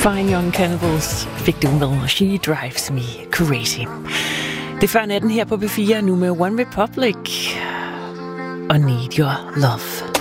Fine Young Cannibals fik du med She Drives Me Crazy. Det er før natten her på B4, nu med One Republic og Need Your Love.